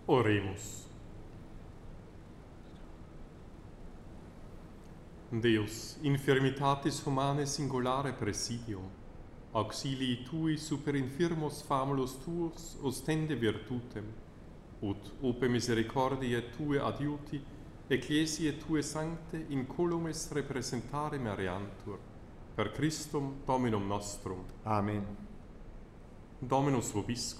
Oremus. Deus, infirmitatis humanae singulare presidio, auxilii tui super infirmos famulus tuos ostende virtutem, ut upe misericordiae tue adiuti, ecclesiae tue sancte incolumes representare meriantur, per Christum Dominum nostrum. Amen. Dominus vobiscum.